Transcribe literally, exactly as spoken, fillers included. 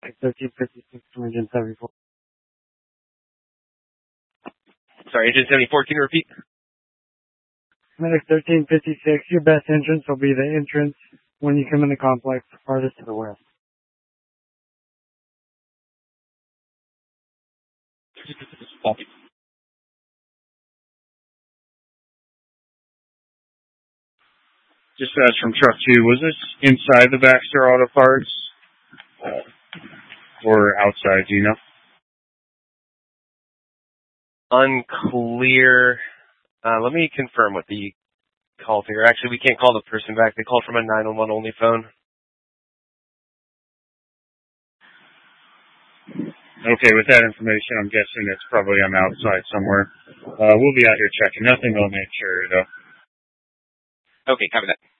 thirteen fifty-six to engine seventy-four. Sorry, engine seventy-four, can you repeat? Medic thirteen fifty-six, your best entrance will be the entrance when you come in the complex farthest to the west. Dispatch from truck two, was this inside the Baxter Auto Parts or outside, do you know? Unclear. Uh, let me confirm what the call figure. Actually, we can't call the person back. They called from a nine one one only phone. Okay, with that information, I'm guessing it's probably on the outside somewhere. Uh, we'll be out here checking. Nothing will make sure, though. Okay, copy that.